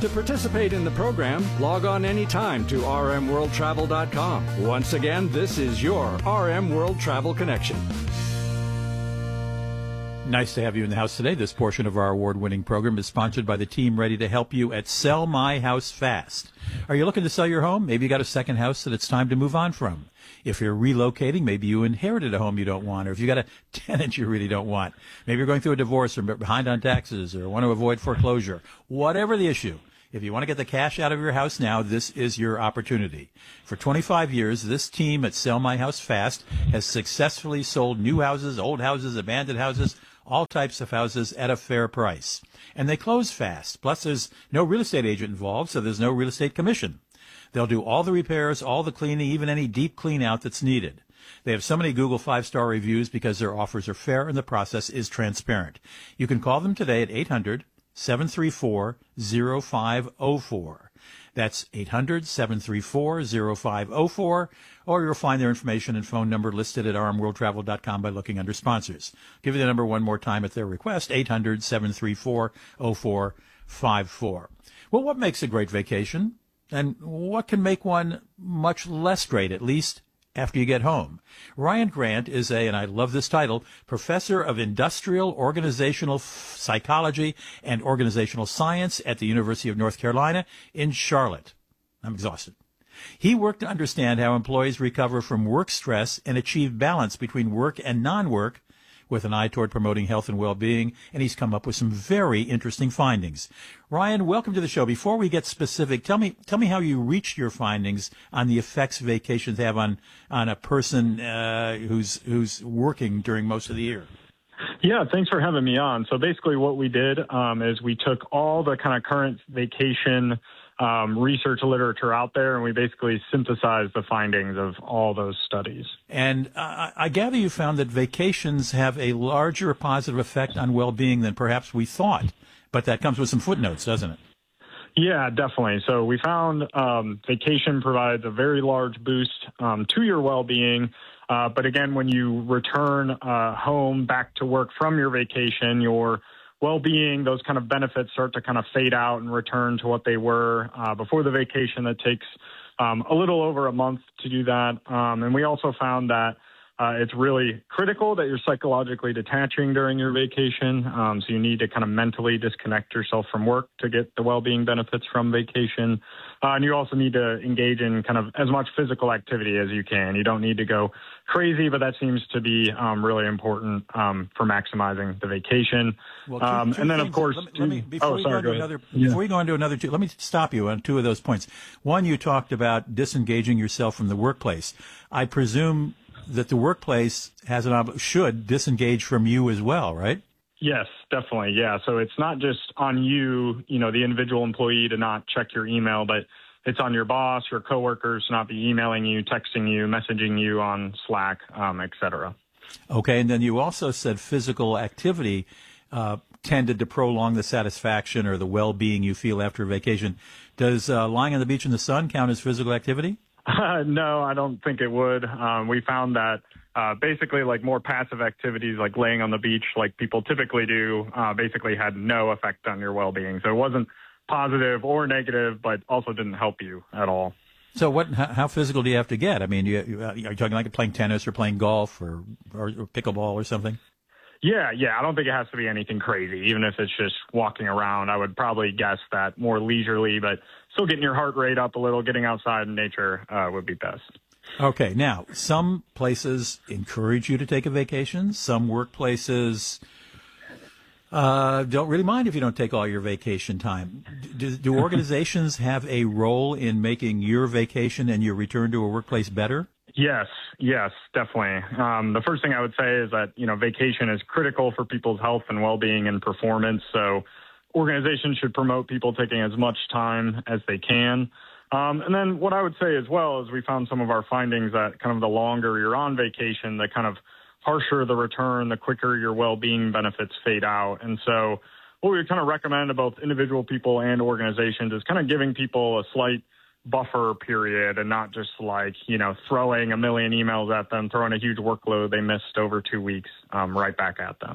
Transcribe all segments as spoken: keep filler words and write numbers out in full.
To participate in the program, log on anytime to r m world travel dot com. Once again, this is your R M World Travel Connection. Nice to have you in the house today. This portion of our award-winning program is sponsored by the team ready to help you at Sell My House Fast. Are you looking to sell your home? Maybe you got a second house that it's time to move on from. If you're relocating, maybe you inherited a home you don't want, or if you got a tenant you really don't want. Maybe you're going through a divorce or behind on taxes or want to avoid foreclosure. Whatever the issue, if you want to get the cash out of your house now, this is your opportunity. For twenty-five years, this team at Sell My House Fast has successfully sold new houses, old houses, abandoned houses, all types of houses at a fair price. And they close fast. Plus, there's no real estate agent involved, so there's no real estate commission. They'll do all the repairs, all the cleaning, even any deep clean out that's needed. They have so many Google five-star reviews because their offers are fair and the process is transparent. You can call them today at eight hundred, seven three four, zero five zero four. That's eight hundred, seven three four, zero five zero four, or you'll find their information and phone number listed at r m world travel dot com by looking under sponsors. Give you the number one more time at their request, eight hundred, seven three four, zero four five four. Well, what makes a great vacation? And what can make one much less great, at least after you get home? Ryan Grant is a, and I love this title, Professor of Industrial Organizational Psychology and Organizational Science at the University of North Carolina in Charlotte. I'm exhausted. He worked to understand how employees recover from work stress and achieve balance between work and non-work with an eye toward promoting health and well-being, and he's come up with some very interesting findings. Ryan, welcome to the show. Before we get specific, tell me tell me how you reached your findings on the effects vacations have on on a person uh, who's who's working during most of the year. Yeah, thanks for having me on. So basically what we did um, is we took all the kind of current vacation um, research literature out there, and we basically synthesized the findings of all those studies. And uh, I gather you found that vacations have a larger positive effect on well-being than perhaps we thought, but that comes with some footnotes, doesn't it? Yeah, definitely. So we found um, vacation provides a very large boost um, to your well-being. Uh, but again, when you return uh, home back to work from your vacation, your well-being, those kind of benefits start to kind of fade out and return to what they were uh, before the vacation. That takes um, a little over a month to do that. Um, and we also found that uh, it's really critical that you're psychologically detaching during your vacation. Um, so you need to kind of mentally disconnect yourself from work to get the well-being benefits from vacation. Uh, and you also need to engage in kind of as much physical activity as you can. You don't need to go crazy, but that seems to be um, really important um, for maximizing the vacation. Well, two, um, two and then, things. of course, let me, let me, before oh, we sorry, go go into ahead. another, Yeah. before we go into another two, let me stop you on two of those points. One, you talked about disengaging yourself from the workplace. I presume that the workplace has an ob- should disengage from you as well, right? Yes, definitely. Yeah. So it's not just on you, you know, the individual employee to not check your email, but it's on your boss, your coworkers to not be emailing you, texting you, messaging you on Slack, um, et cetera. Okay. And then you also said physical activity uh, tended to prolong the satisfaction or the well-being you feel after a vacation. Does uh, lying on the beach in the sun count as physical activity? Uh, no, I don't think it would. Um, we found that uh, basically like more passive activities like laying on the beach like people typically do uh, basically had no effect on your well-being. So it wasn't positive or negative, but also didn't help you at all. So what? How, how physical do you have to get? I mean, you, you, are you talking like playing tennis or playing golf or, or, or pickleball or something? Yeah, yeah. I don't think it has to be anything crazy. Even if it's just walking around, I would probably guess that more leisurely, but still getting your heart rate up a little, getting outside in nature uh, would be best. Okay. Now, some places encourage you to take a vacation. Some workplaces uh, don't really mind if you don't take all your vacation time. Do, do organizations have a role in making your vacation and your return to a workplace better? Yes, yes, definitely. Um, the first thing I would say is that, you know, vacation is critical for people's health and well-being and performance. So organizations should promote people taking as much time as they can. Um, and then what I would say as well is we found some of our findings that kind of the longer you're on vacation, the kind of harsher the return, the quicker your well-being benefits fade out. And so what we would kind of recommend to both individual people and organizations is kind of giving people a slight buffer period and not just like, you know, throwing a million emails at them, throwing a huge workload they missed over two weeks um, right back at them.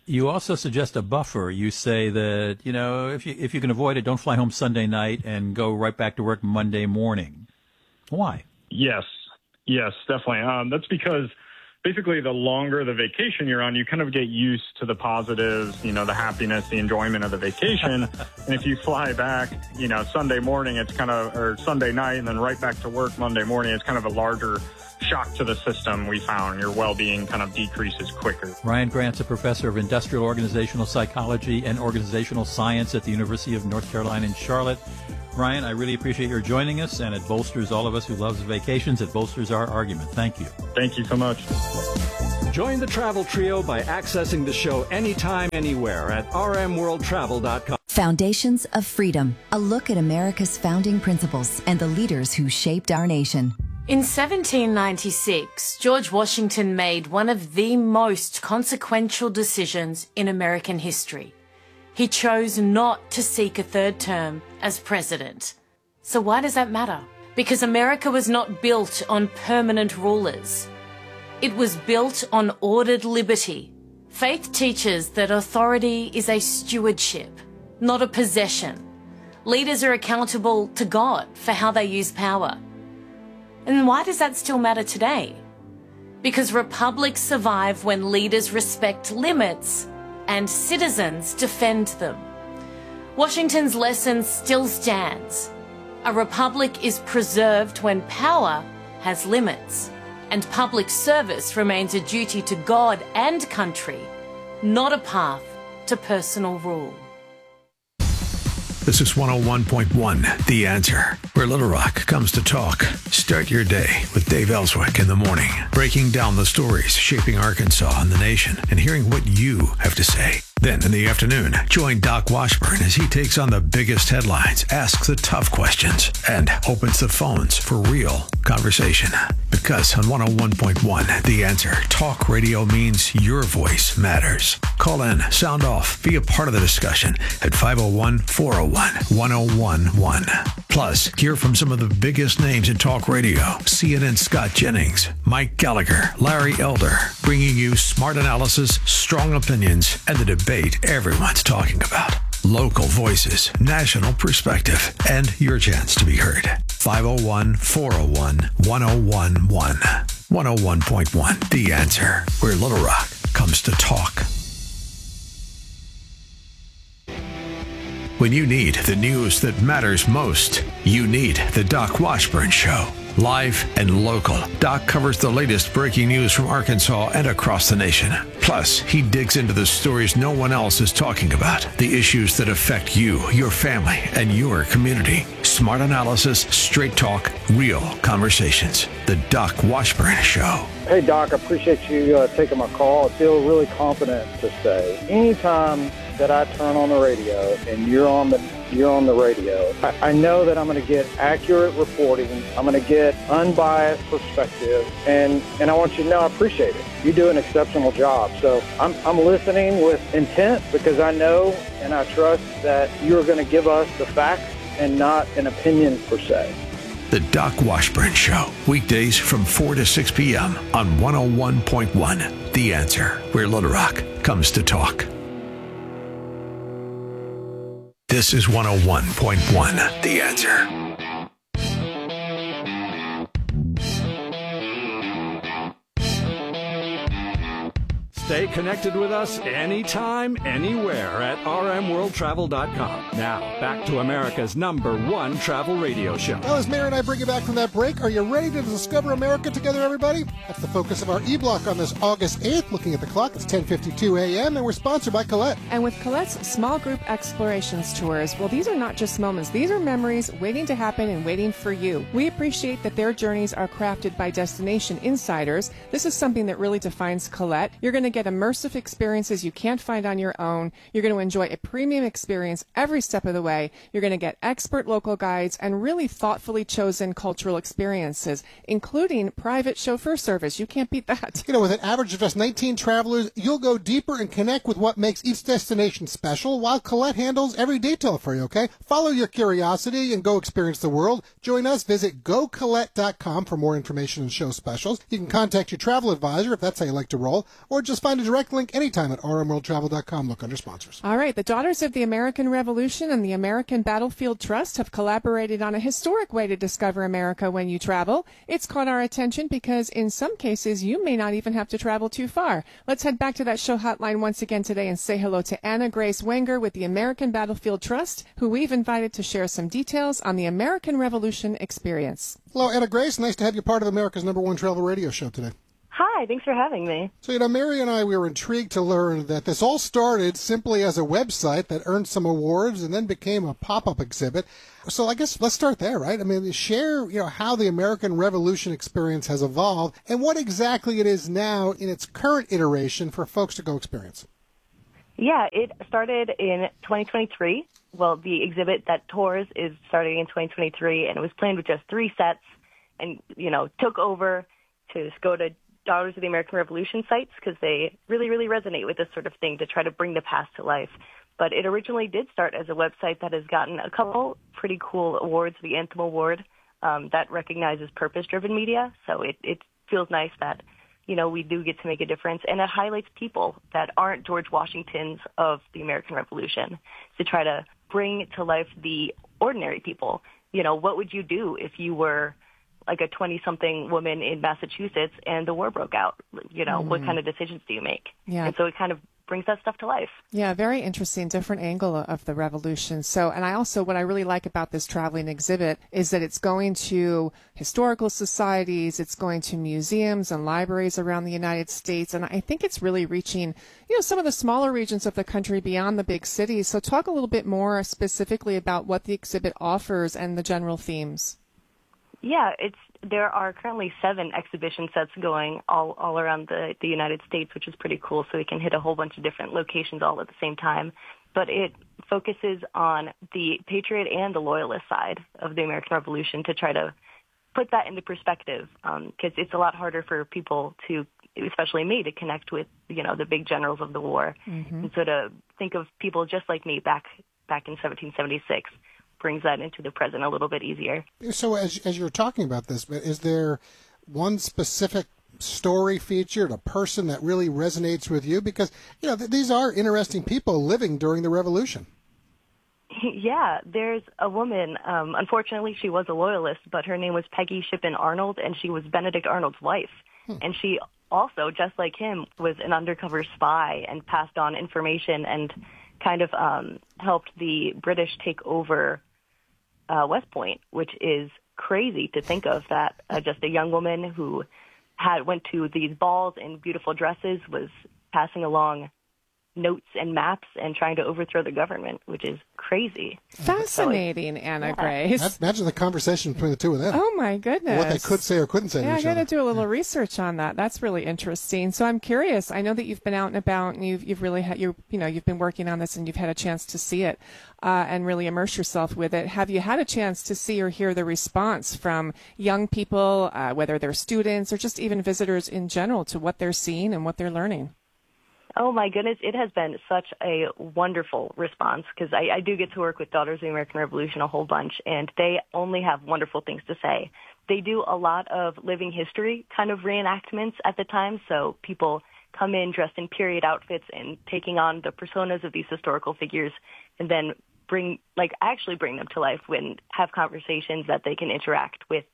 You also suggest a buffer. You say that, you know, if you if you can avoid it, don't fly home Sunday night and go right back to work Monday morning. Why? Yes, yes, definitely. Um, that's because basically the longer the vacation you're on, you kind of get used to the positives, you know, the happiness, the enjoyment of the vacation. And if you fly back, you know, Sunday morning, it's kind of, or Sunday night, and then right back to work Monday morning, it's kind of a larger shock to the system. We found your well-being kind of decreases quicker. Ryan Grant's a professor of industrial organizational psychology and organizational science at the University of North Carolina in Charlotte. Ryan, I really appreciate your joining us, and it bolsters all of us who loves vacations. It bolsters our argument. Thank you. Thank you so much. Join the Travel Trio by accessing the show anytime, anywhere at r m world travel dot com. Foundations of Freedom, a look at America's founding principles and the leaders who shaped our nation. In seventeen ninety-six, George Washington made one of the most consequential decisions in American history. He chose not to seek a third term as president. So why does that matter? Because America was not built on permanent rulers. It was built on ordered liberty. Faith teaches that authority is a stewardship, not a possession. Leaders are accountable to God for how they use power. And why does that still matter today? Because republics survive when leaders respect limits and citizens defend them. Washington's lesson still stands. A republic is preserved when power has limits, and public service remains a duty to God and country, not a path to personal rule. This is one oh one point one, The Answer, where Little Rock comes to talk. Start your day with Dave Ellswick in the morning, breaking down the stories shaping Arkansas and the nation, and hearing what you have to say. Then in the afternoon, join Doc Washburn as he takes on the biggest headlines, asks the tough questions, and opens the phones for real conversation. Because on one oh one point one, The Answer, talk radio means your voice matters. Call in, sound off, be a part of the discussion at five oh one, four oh one, one oh one one. Plus, hear from some of the biggest names in talk radio. C N N's Scott Jennings, Mike Gallagher, Larry Elder, bringing you smart analysis, strong opinions, and the debate everyone's talking about. Local voices, national perspective, and your chance to be heard. five oh one, four oh one, one oh one one. one oh one point one, The Answer, where Little Rock comes to talk. When you need the news that matters most, you need the Doc Washburn Show. Live and local, Doc covers the latest breaking news from Arkansas and across the nation. Plus, he digs into the stories no one else is talking about, the issues that affect you, your family, and your community. Smart analysis, straight talk, real conversations. The Doc Washburn Show. Hey, Doc, I appreciate you uh, taking my call. I feel really confident to say anytime that I turn on the radio and you're on the you're on the radio, I, I know that I'm going to get accurate reporting. I'm going to get unbiased perspective, and, and I want you to know I appreciate it. You do an exceptional job. So I'm, I'm listening with intent because I know and I trust that you're going to give us the facts and not an opinion per se. The Doc Washburn Show, weekdays from four to six p.m. on one oh one point one, The Answer, where Little Rock comes to talk. This is one oh one point one, The Answer. Stay connected with us anytime, anywhere at r m world travel dot com. Now, back to America's number one travel radio show. Well, as Mary and I bring you back from that break, are you ready to discover America together, everybody? That's the focus of our e-block on this August eighth. Looking at the clock, it's ten fifty-two a.m., and we're sponsored by Colette. And with Colette's small group explorations tours, well, these are not just moments. These are memories waiting to happen and waiting for you. We appreciate that their journeys are crafted by destination insiders. This is something that really defines Colette. You're going to get immersive experiences you can't find on your own. You're going to enjoy a premium experience every step of the way. You're going to get expert local guides and really thoughtfully chosen cultural experiences, including private chauffeur service. You can't beat that. You know, with an average of just nineteen travelers, you'll go deeper and connect with what makes each destination special, while Colette handles every detail for you, okay? Follow your curiosity and go experience the world. Join us. Visit go colette dot com for more information and show specials. You can contact your travel advisor if that's how you like to roll, or just find a direct link anytime at r m world travel dot com. Look under sponsors. All right. The Daughters of the American Revolution and the American Battlefield Trust have collaborated on a historic way to discover America when you travel. It's caught our attention because in some cases you may not even have to travel too far. Let's head back to that show hotline once again today and say hello to Anna Grace Wenger with the American Battlefield Trust, who we've invited to share some details on the American Revolution experience. Hello, Anna Grace. Nice to have you part of America's number one travel radio show today. Hi, thanks for having me. So, you know, Mary and I, we were intrigued to learn that this all started simply as a website that earned some awards and then became a pop-up exhibit. So I guess let's start there, right? I mean, share, you know, how the American Revolution experience has evolved and what exactly it is now in its current iteration for folks to go experience. Yeah, it started in twenty twenty-three. Well, the exhibit that tours is starting in twenty twenty-three, and it was planned with just three sets and, you know, took over to just go to Daughters of the American Revolution sites because they really, really resonate with this sort of thing to try to bring the past to life. But it originally did start as a website that has gotten a couple pretty cool awards, the Anthem Award, um, that recognizes purpose-driven media. So it, it feels nice that, you know, we do get to make a difference. And it highlights people that aren't George Washingtons of the American Revolution to try to bring to life the ordinary people. You know, what would you do if you were like a twenty-something woman in Massachusetts and the war broke out? You know, mm. what kind of decisions do you make? Yeah. And so it kind of brings that stuff to life. Yeah, very interesting, different angle of the revolution. So, and I also, what I really like about this traveling exhibit is that it's going to historical societies, it's going to museums and libraries around the United States, and I think it's really reaching, you know, some of the smaller regions of the country beyond the big cities. So talk a little bit more specifically about what the exhibit offers and the general themes. Yeah, it's there are currently seven exhibition sets going all, all around the, the United States, which is pretty cool, so we can hit a whole bunch of different locations all at the same time. But it focuses on the patriot and the loyalist side of the American Revolution to try to put that into perspective, because um, it's a lot harder for people to, especially me, to connect with, you know, the big generals of the war. Mm-hmm. And so to think of people just like me back back in seventeen seventy-six brings that into the present a little bit easier. So as as you're talking about this, is there one specific story featured, a person that really resonates with you? Because, you know, th- these are interesting people living during the Revolution. Yeah, there's a woman, um, unfortunately she was a loyalist, but her name was Peggy Shippen Arnold, and she was Benedict Arnold's wife. Hmm. And she also, just like him, was an undercover spy and passed on information and kind of um, helped the British take over uh, West Point, which is crazy to think of, that uh, just a young woman who had went to these balls in beautiful dresses was passing along notes and maps and trying to overthrow the government, which is crazy. Fascinating, so Anna yeah. Grace. Imagine the conversation between the two of them. Oh, my goodness. What they could say or couldn't say yeah, to each I got other. to do a little yeah. research on that. That's really interesting. So I'm curious. I know that you've been out and about, and you've you've really had you you know you've been working on this, and you've had a chance to see it uh, and really immerse yourself with it. Have you had a chance to see or hear the response from young people, uh, whether they're students or just even visitors in general, to what they're seeing and what they're learning? Oh, my goodness. It has been such a wonderful response, because I, I do get to work with Daughters of the American Revolution a whole bunch, and they only have wonderful things to say. They do a lot of living history kind of reenactments at the time, so people come in dressed in period outfits and taking on the personas of these historical figures, and then bring, like, actually bring them to life when have conversations that they can interact with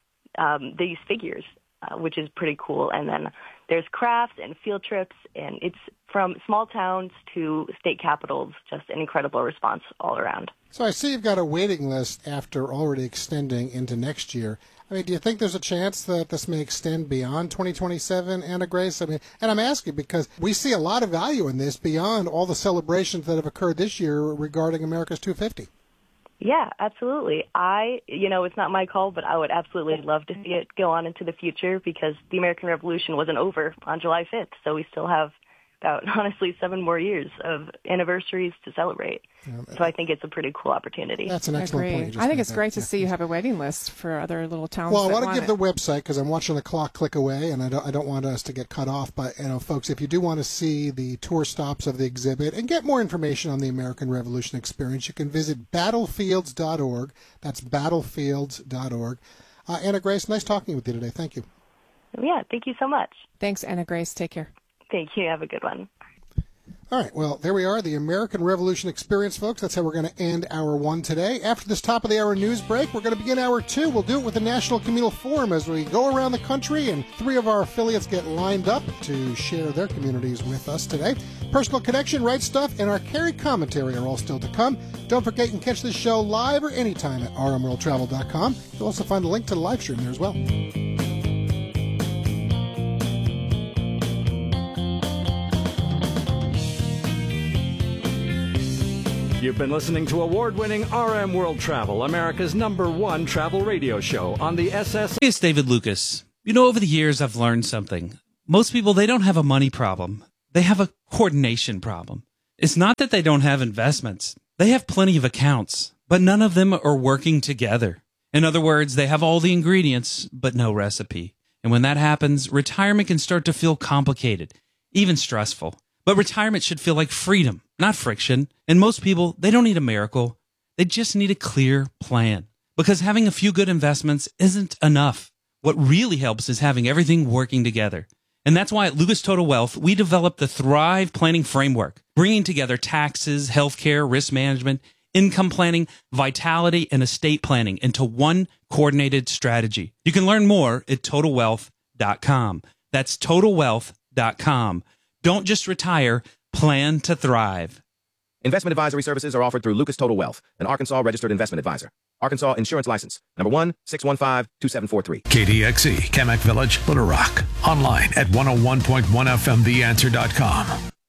um, these figures, uh, which is pretty cool. And then there's crafts and field trips, and it's from small towns to state capitals, just an incredible response all around. So I see you've got a waiting list after already extending into next year. I mean, do you think there's a chance that this may extend beyond twenty twenty-seven, Anna Grace? I mean, and I'm asking because we see a lot of value in this beyond all the celebrations that have occurred this year regarding America's two fifty. Yeah, absolutely. I, you know, it's not my call, but I would absolutely love to see it go on into the future, because the American Revolution wasn't over on July fifth, so we still have about, honestly, seven more years of anniversaries to celebrate. Yeah, so I think it's a pretty cool opportunity. That's an excellent Agreed. point. I think it's that. great to yeah. see you have a waiting list for other little towns. Well, I that want to want give it. the website, because I'm watching the clock click away, and I don't, I don't want us to get cut off. But, you know, folks, if you do want to see the tour stops of the exhibit and get more information on the American Revolution experience, you can visit battlefields dot org. That's battlefields dot org. Uh, Anna Grace, nice talking with you today. Thank you. Yeah, thank you so much. Thanks, Anna Grace. Take care. Thank you. Have a good one. All right, well, there we are, the American Revolution Experience, folks. That's how we're going to end hour one today. After this top of the hour news break, we're going to begin hour two. We'll do it with the National Communal Forum as we go around the country, and three of our affiliates get lined up to share their communities with us today. Personal Connection, Right Stuff, and our Carry Commentary are all still to come. Don't forget you can catch this show live or anytime at r m world travel dot com. You'll also find a link to the live stream there as well. You've been listening to award-winning R M World Travel, America's number one travel radio show on the S S. Hey, it's David Lucas. You know, over the years, I've learned something. Most people, they don't have a money problem. They have a coordination problem. It's not that they don't have investments. They have plenty of accounts, but none of them are working together. In other words, they have all the ingredients, but no recipe. And when that happens, retirement can start to feel complicated, even stressful. But retirement should feel like freedom, not friction. And most people, they don't need a miracle. They just need a clear plan. Because having a few good investments isn't enough. What really helps is having everything working together. And that's why at Lucas Total Wealth, we developed the Thrive Planning Framework, bringing together taxes, healthcare, risk management, income planning, vitality, and estate planning into one coordinated strategy. You can learn more at total wealth dot com. That's total wealth dot com. Don't just retire, plan to thrive. Investment advisory services are offered through Lucas Total Wealth, an Arkansas registered investment advisor. Arkansas Insurance License, number one, six one five, two seven four three. K D X E, Kamak Village, Little Rock. Online at one oh one point one F M the answer dot com.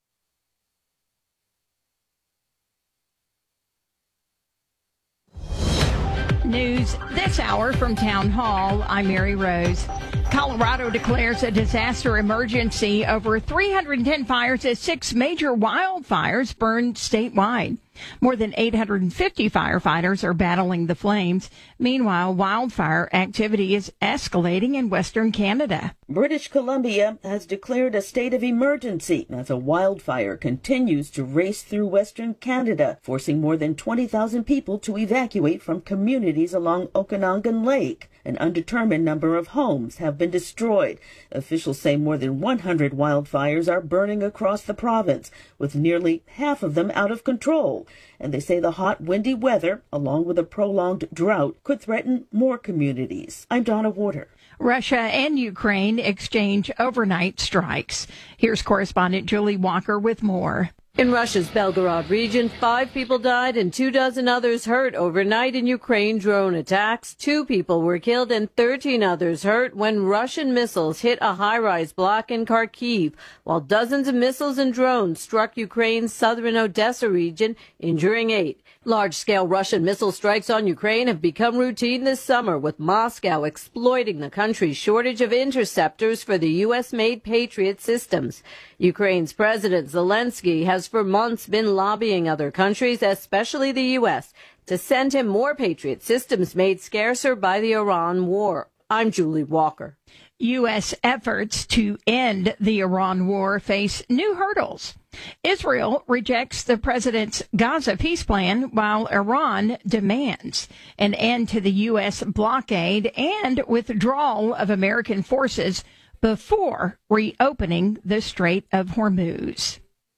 News this hour from Town Hall. I'm Mary Rose. Colorado declares a disaster emergency over three hundred ten fires as six major wildfires burned statewide. More than eight hundred fifty firefighters are battling the flames. Meanwhile, wildfire activity is escalating in Western Canada. British Columbia has declared a state of emergency as a wildfire continues to race through Western Canada, forcing more than twenty thousand people to evacuate from communities along Okanagan Lake. An undetermined number of homes have been destroyed. Officials say more than one hundred wildfires are burning across the province, with nearly half of them out of control. And they say the hot, windy weather, along with a prolonged drought, could threaten more communities. I'm Donna Warder. Russia and Ukraine exchange overnight strikes. Here's correspondent Julie Walker with more. In Russia's Belgorod region, five people died and two dozen others hurt overnight in Ukraine drone attacks. Two people were killed and thirteen others hurt when Russian missiles hit a high-rise block in Kharkiv, while dozens of missiles and drones struck Ukraine's southern Odessa region, injuring eight. Large-scale Russian missile strikes on Ukraine have become routine this summer, with Moscow exploiting the country's shortage of interceptors for the U S-made Patriot systems. Ukraine's President Zelensky has for months been lobbying other countries, especially the U S, to send him more Patriot systems made scarcer by the Iran war. I'm Julie Walker. U S efforts to end the Iran war face new hurdles. Israel rejects the president's Gaza peace plan, while Iran demands an end to the U S blockade and withdrawal of American forces before reopening the Strait of Hormuz.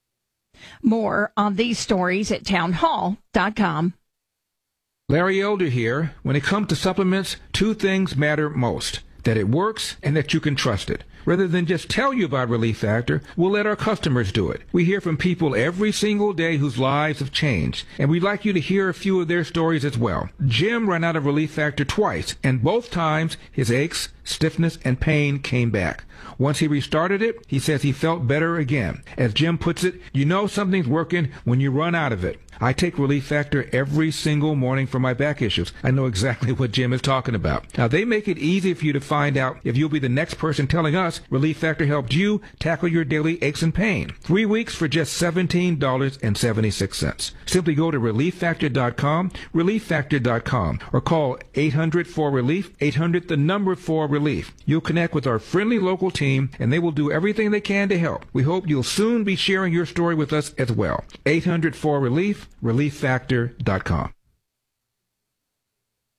More on these stories at town hall dot com. Larry Elder here. When it comes to supplements, two things matter most: that it works and that you can trust it. Rather than just tell you about Relief Factor, we'll let our customers do it. We hear from people every single day whose lives have changed, and we'd like you to hear a few of their stories as well. Jim ran out of Relief Factor twice, and both times his aches, stiffness, and pain came back. Once he restarted it, he says he felt better again. As Jim puts it, you know something's working when you run out of it. I take Relief Factor every single morning for my back issues. I know exactly what Jim is talking about. Now, they make it easy for you to find out if you'll be the next person telling us Relief Factor helped you tackle your daily aches and pain. Three weeks for just seventeen dollars and seventy-six cents. Simply go to relief factor dot com, relief factor dot com, or call eight hundred four relief, eight hundred the number four relief. You'll connect with our friendly local team, and they will do everything they can to help. We hope you'll soon be sharing your story with us as well. eight hundred four relief, relief factor dot com.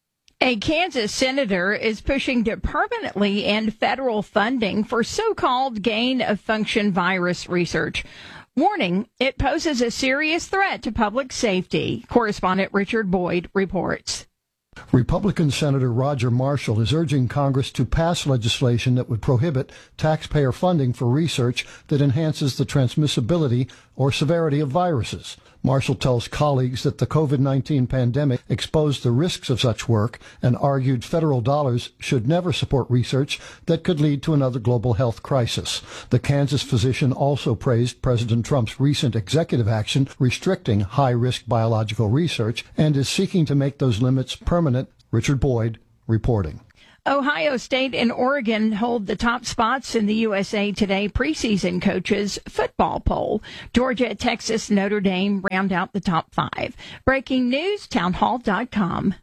A Kansas senator is pushing to permanently end federal funding for so-called gain-of-function virus research, warning it poses a serious threat to public safety. Correspondent Richard Boyd reports. Republican Senator Roger Marshall is urging Congress to pass legislation that would prohibit taxpayer funding for research that enhances the transmissibility or severity of viruses. Marshall tells colleagues that the COVID nineteen pandemic exposed the risks of such work and argued federal dollars should never support research that could lead to another global health crisis. The Kansas physician also praised President Trump's recent executive action restricting high-risk biological research and is seeking to make those limits permanent. Richard Boyd reporting. Ohio State and Oregon hold the top spots in the U S A Today preseason coaches football poll. Georgia, Texas, Notre Dame round out the top five. Breaking news, townhall dot com.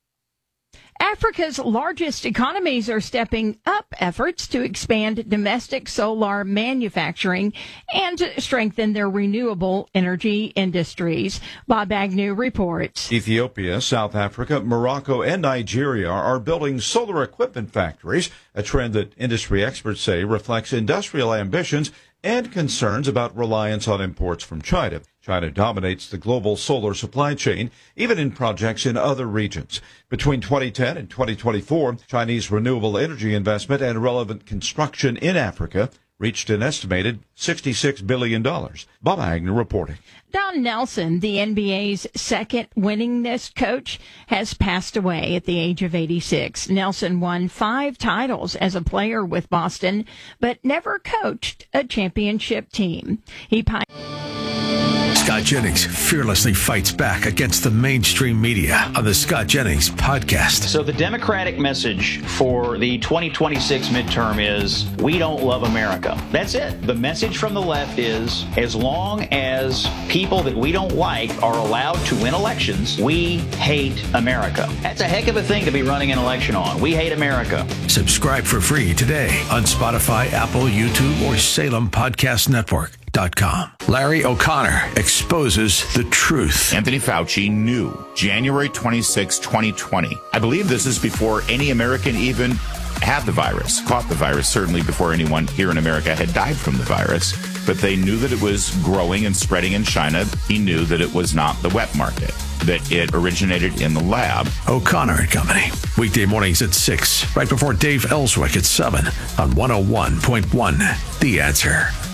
Africa's largest economies are stepping up efforts to expand domestic solar manufacturing and to strengthen their renewable energy industries. Bob Agnew reports. Ethiopia, South Africa, Morocco, and Nigeria are building solar equipment factories, a trend that industry experts say reflects industrial ambitions and concerns about reliance on imports from China. China dominates the global solar supply chain, even in projects in other regions. Between twenty ten and twenty twenty-four, Chinese renewable energy investment and relevant construction in Africa reached an estimated sixty-six billion dollars. Bob Agnew reporting. Don Nelson, the N B A's second winningest coach, has passed away at the age of eighty-six. Nelson won five titles as a player with Boston, but never coached a championship team. He pioneered Scott Jennings fearlessly fights back against the mainstream media on the Scott Jennings podcast. So the Democratic message for the twenty twenty-six midterm is, we don't love America. That's it. The message from the left is, as long as people that we don't like are allowed to win elections, we hate America. That's a heck of a thing to be running an election on. We hate America. Subscribe for free today on Spotify, Apple, YouTube, or Salem Podcast Network. Com. Larry O'Connor exposes the truth. Anthony Fauci knew January twenty-sixth, twenty twenty. I believe this is before any American even had the virus, caught the virus, certainly before anyone here in America had died from the virus. But they knew that it was growing and spreading in China. He knew that it was not the wet market, that it originated in the lab. O'Connor and Company. Weekday mornings at six, right before Dave Ellswick at seven on one oh one point one The Answer.